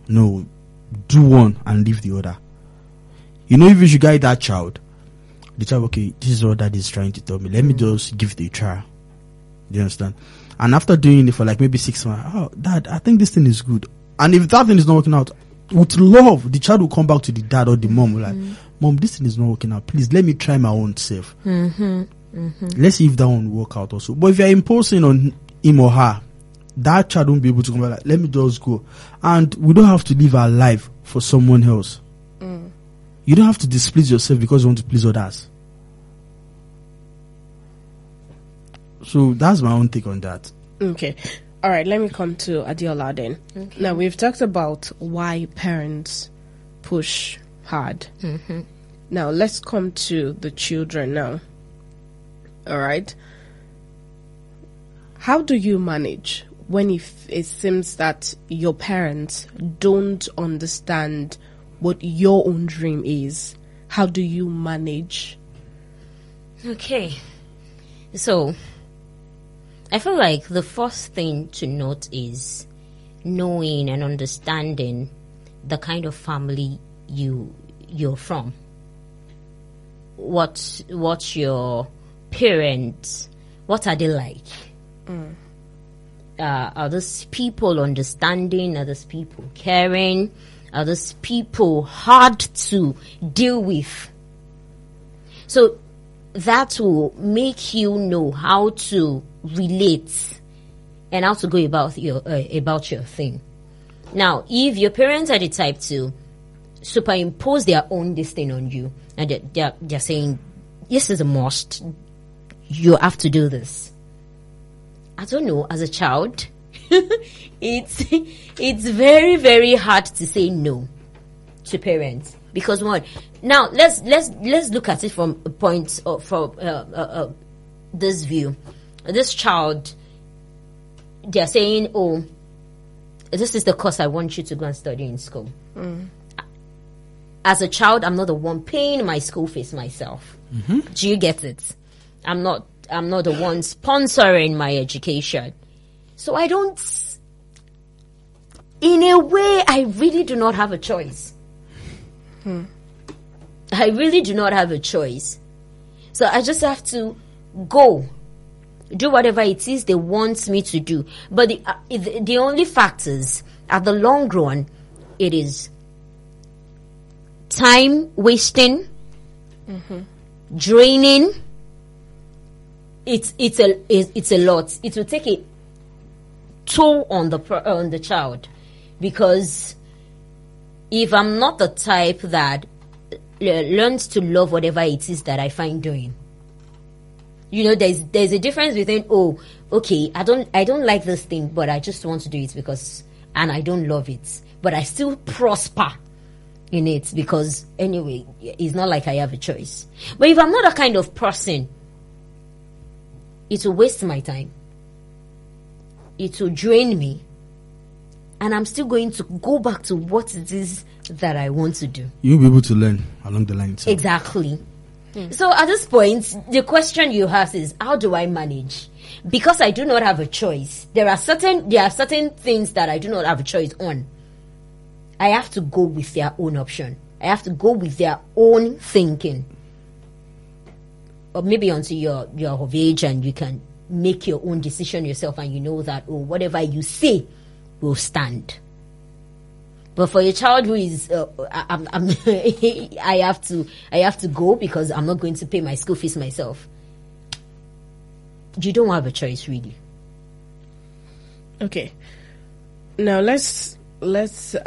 No, do one and leave the other. You know, if you should guide that child, the child, okay, this is what dad is trying to tell me. Let me just give it a try. Do you understand? And after doing it for like maybe 6 months, oh, dad, I think this thing is good. And if that thing is not working out, with love, the child will come back to the dad or the mom, like, Mom, this thing is not working out. Please let me try my own self. Let's see if that one will work out also. But if you're imposing on him or her, that child won't be able to come back, like, let me just go. And we don't have to live our life for someone else. You don't have to displease yourself because you want to please others. So that's my own take on that. Okay. All right, let me come to Adiola then. Okay. Now, we've talked about why parents push hard. Now, let's come to the children now. All right. How do you manage when it seems that your parents don't understand what your own dream is? How do you manage? Okay. So, I feel like the first thing to note is knowing and understanding the kind of family you're from. What's your parents, what are they like? Are those people understanding? Are those people caring? Are those people hard to deal with? So that will make you know how to relate and how to go about your thing. Now, if your parents are the type to superimpose their own this thing on you, and they're saying, this is a must, you have to do this. I don't know, as a child, it's very, very hard to say no to parents. Because one, now let's look at it from a point of, from this view. This child, they're saying, oh, this is the course I want you to go and study in school. As a child, I'm not the one paying my school fees myself. Do you get it? I'm not the one sponsoring my education. So I don't, in a way, I really do not have a choice. I really do not have a choice. So I just have to go, do whatever it is they want me to do. But the only fact is, at the long run, it is time wasting, draining. It's a lot. It will take a toll on the child, because if I'm not the type that learns to love whatever it is that I find doing, you know, there's a difference between, oh, okay, I don't like this thing, but I just want to do it because, and I don't love it, but I still prosper in it because anyway, it's not like I have a choice. But if I'm not that kind of person, it will waste my time. It will drain me. And I'm still going to go back to what it is that I want to do. You'll be able to learn along the line. So. Exactly. So at this point, the question you ask is, how do I manage? Because I do not have a choice. There are certain things that I do not have a choice on. I have to go with their own option. I have to go with their own thinking. Or maybe until you're of age and you can make your own decision yourself, and you know that, oh, whatever you say will stand. But for a child who is, I have to go because I'm not going to pay my school fees myself. You don't have a choice, really. Okay. Now let's there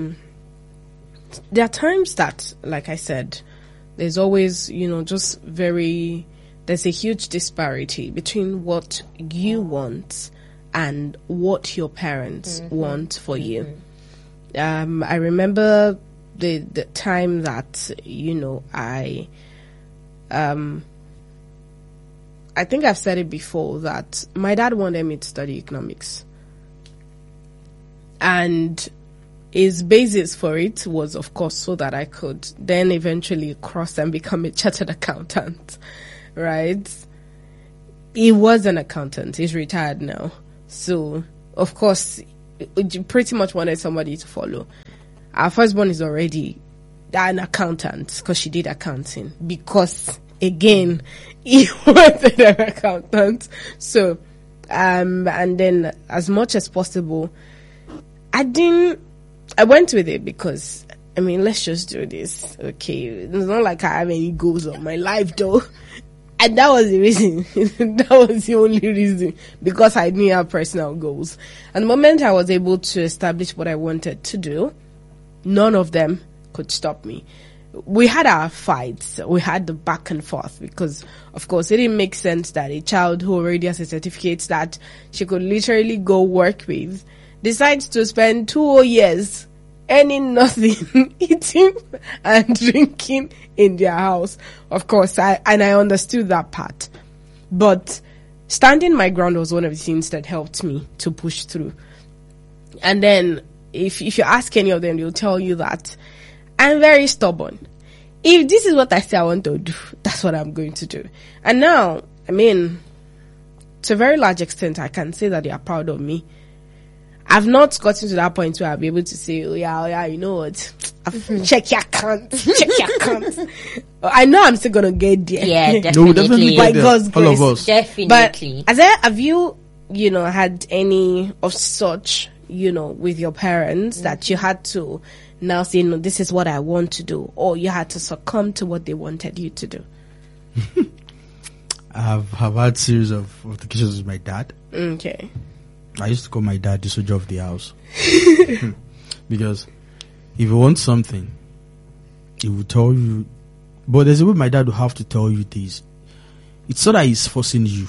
are times that, like I said, there's always, there's a huge disparity between what you want and what your parents want for you. I remember the time that, I think I've said it before that my dad wanted me to study economics. And his basis for it was, of course, so that I could then eventually cross and become a chartered accountant, right? He was an accountant. He's retired now. So, of course, he pretty much wanted somebody to follow. Our firstborn is already an accountant because she did accounting. Because again, he wanted an accountant. So, and then as much as possible, I went with it because, I mean, let's just do this. Okay. It's not like I have any goals on my life though. And that was the reason. That was the only reason. Because I didn't have personal goals. And the moment I was able to establish what I wanted to do, none of them could stop me. We had our fights. We had the back and forth because, of course, it didn't make sense that a child who already has a certificate that she could literally go work with decides to spend 2 whole years earning nothing, eating and drinking in their house. Of course, I understood that part. But standing my ground was one of the things that helped me to push through. And then, if you ask any of them, they'll tell you that I'm very stubborn. If this is what I say I want to do, that's what I'm going to do. And now, I mean, to a very large extent, I can say that they are proud of me. I've not gotten to that point where I'll be able to say, oh yeah, you know what? Check your account. I know I'm still gonna get there. Yeah, definitely. No, definitely By get there. God's All grace. of us. Definitely. But have you had any of such, with your parents that you had to now say, no, this is what I want to do, or you had to succumb to what they wanted you to do? I've had series of altercations with my dad. Okay. I used to call my dad the soldier of the house. Because if you want something, he will tell you. But there's a way my dad will have to tell you this. It's not that he's forcing you.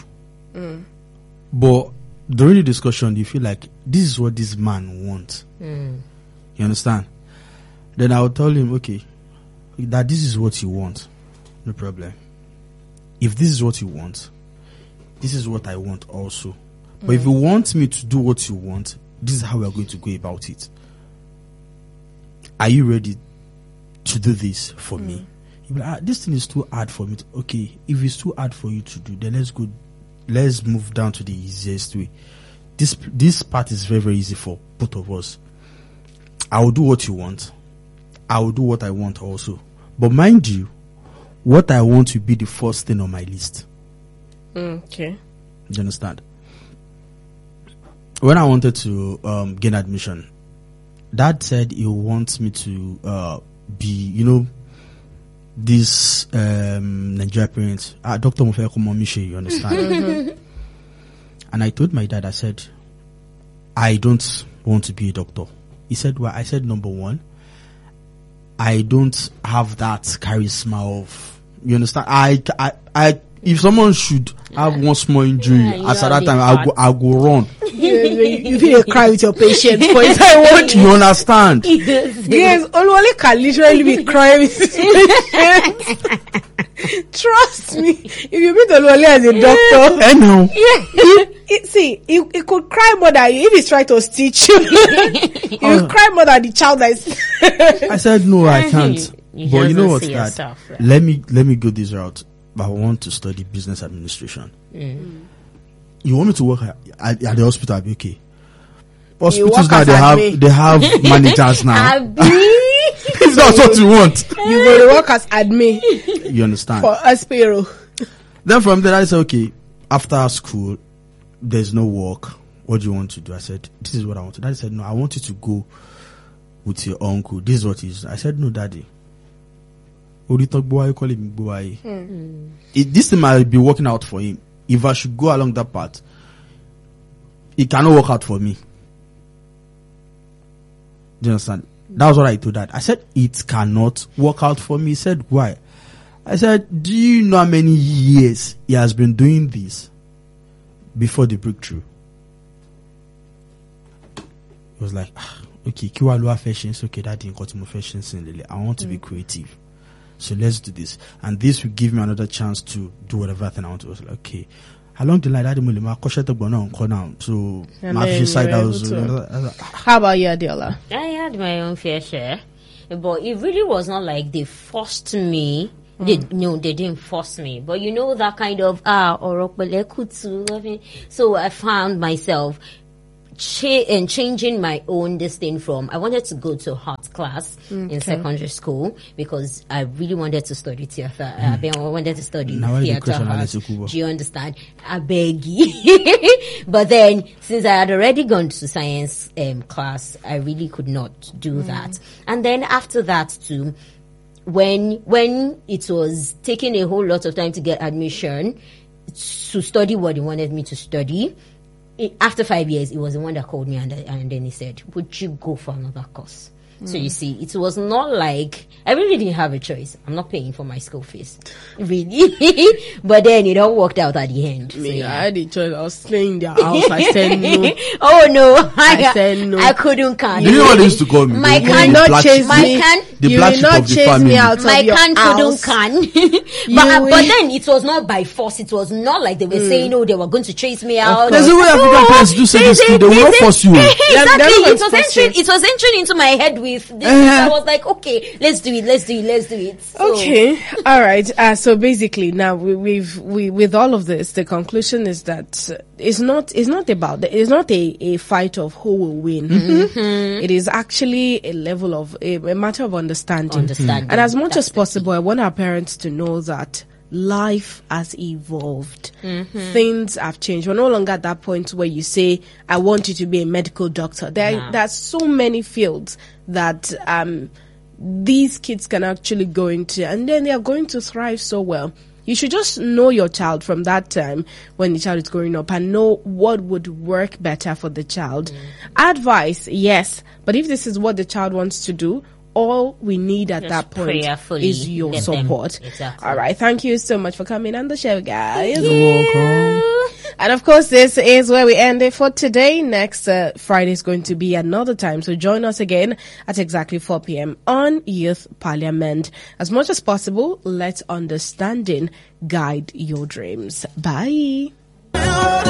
But during the discussion, you feel like this is what this man wants. You understand? Then I'll tell him, okay, that this is what you want. No problem. If this is what you want, this is what I want also. But if you want me to do what you want, this is how we are going to go about it. Are you ready to do this for me? You'll be like, this thing is too hard for me. Okay, if it's too hard for you to do, then let's move down to the easiest way. This part is very, very easy for both of us. I will do what you want. I will do what I want also. But mind you, what I want will be the first thing on my list. Okay. You understand? When I wanted to gain admission, Dad said he wants me to be, this Nigerian parents, Dr. Mofeko Momishe, you understand? And I told my dad, I said, I don't want to be a doctor. He said, well, I said, number one, I don't have that charisma of, you understand? I if someone should have one small injury, as at that time, I'll go run. You feel a cry with your patients for it. I want You understand? Yes, Oluwale can literally be crying with his patients. Trust me. If you meet Oluwale as a doctor, I know. he could cry more than you if he's trying to stitch you. He will cry more than the child that is. I said, no, I can't. You But you know just what, see Dad? yourself, right? Let me go this route. I want to study business administration. You want me to work at the hospital? I'll be okay. Hospitals work now as they have managers now. If that's what you want, You will work as admin you understand. for us payroll. Then from there I said, okay, after school, there's no work. What do you want to do? I said, this is what I want to do. Daddy said, no, I want you to go with your uncle. This is what he is. I said, no, Daddy. This thing might be working out for him. If I should go along that path, it cannot work out for me. Do you understand? That was what I told Dad. I said, it cannot work out for me. He said, why? I said, do you know how many years he has been doing this before the breakthrough? He was like, okay, Kiwalua fashions, okay, that didn't got more fashions in Lily. I want to be creative. So let's do this. And this will give me another chance to do whatever thing I want to. I was like, okay. Along the line, that my question to go now, so my then side you were was. How about you, Adiola? I had my own fair share, but it really was not like they forced me. They didn't force me. But you know that kind of so I found myself changing my own this thing from, I wanted to go to art class in secondary school because I really wanted to study theater. I wanted to study theater art. Do you understand? I beg you. But then, since I had already gone to science class, I really could not do that. And then after that too, when it was taking a whole lot of time to get admission to study what he wanted me to study, after 5 years, it was the one that called me and then he said, would you go for another course? So you see, it was not like, I really didn't have a choice. I'm not paying for my school fees. Really. But then it all worked out at the end. So, I had a choice. I was staying in their house. I said no. Oh no. I said no. I couldn't can. You know what they used to call me? My You can will not chase my me. can. The You black will sheep not of the chase family. me out My of your can house. couldn't can. will- but then it was not by force. It was not like they were saying, oh, they were going to chase me out. There's a way African parents do say this too. They will not force you. Exactly. They're It not was force you. entering into my head with this. I was like, okay, let's do it. So, Okay, all right. So basically, now we with all of this, the conclusion is that it's not a fight of who will win. It is actually a level of a matter of understanding. And as much as possible, I want our parents to know that life has evolved. Things have changed. We're no longer at that point where you say, I want you to be a medical doctor. There's so many fields that these kids can actually go into, and then they are going to thrive so well. You should just know your child from that time when the child is growing up and know what would work better for the child. Advice, yes, but if this is what the child wants to do, all we need at Just that point prayerfully is your let them- support. Exactly. All right. Thank you so much for coming on the show, guys. You're welcome. And of course, this is where we end it for today. Next Friday is going to be another time. So join us again at exactly 4 p.m. on Youth Parliament. As much as possible, let understanding guide your dreams. Bye.